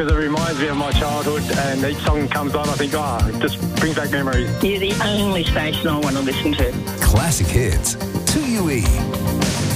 because it reminds me of my childhood, and each song comes on, I think, it just brings back memories. You're the only station I want to listen to.